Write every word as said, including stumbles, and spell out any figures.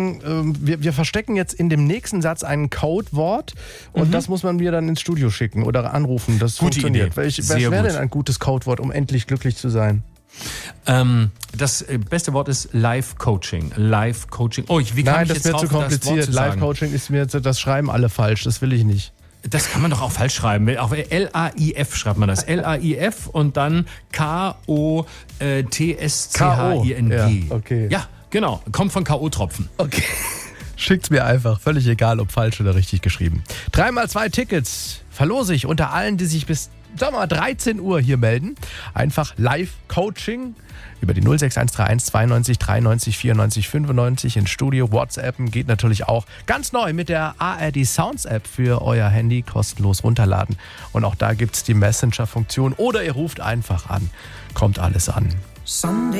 sagen, ähm, wir, wir verstecken jetzt in dem nächsten Satz ein Codewort und mhm. das muss man mir dann ins Studio schicken oder anrufen. Das Gute funktioniert. Idee. Welch, was Sehr wäre gut. denn ein gutes Codewort, um endlich glücklich zu sein? Ähm, das beste Wort ist Live-Coaching. Live-Coaching. Oh, ich, wie kam Nein, ich das jetzt wird drauf, zu das Wort kompliziert. zu sagen? Live-Coaching ist mir, das schreiben alle falsch. Das will ich nicht. Das kann man doch auch falsch schreiben. Auch L A I F schreibt man das. L A I F und dann K O T S C H I N G. Ja, okay. Ja, genau. Kommt von K O-Tropfen. Okay. Schickt's mir einfach. Völlig egal, ob falsch oder richtig geschrieben. Dreimal zwei Tickets verlose ich unter allen, die sich bis sagen wir mal, dreizehn Uhr hier melden. Einfach Live-Coaching über die null sechs eins drei eins zweiundneunzig dreiundneunzig vierundneunzig fünfundneunzig ins Studio. WhatsAppen geht natürlich auch ganz neu mit der A R D Sounds App für euer Handy kostenlos runterladen. Und auch da gibt's die Messenger-Funktion oder ihr ruft einfach an. Kommt alles an.